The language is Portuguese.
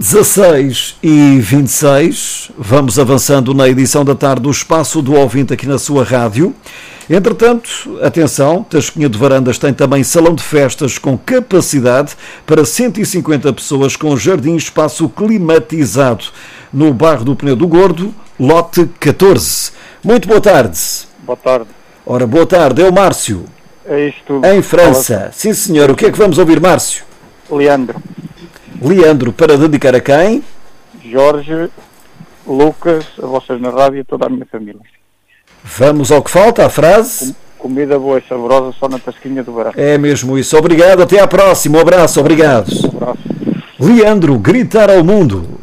16h26, vamos avançando na edição da tarde do Espaço do Ouvinte aqui na sua rádio. Entretanto, atenção, Tasquinha de Varandas tem também salão de festas com capacidade para 150 pessoas com jardim e espaço climatizado no bairro do Pneu do Gordo, lote 14. Muito boa tarde. Boa tarde. Ora, boa tarde, é o Márcio. É isto. Em França. Fala. Sim, senhor. O que é que vamos ouvir, Márcio? Leandro. Leandro, para dedicar a quem? Jorge, Lucas, a vocês na rádio e toda a minha família. Vamos ao que falta, a frase? Comida boa e saborosa só na Tasquinha do Barão. É mesmo isso. Obrigado, até à próxima. Um abraço, obrigado. Um abraço. Leandro, gritar ao mundo.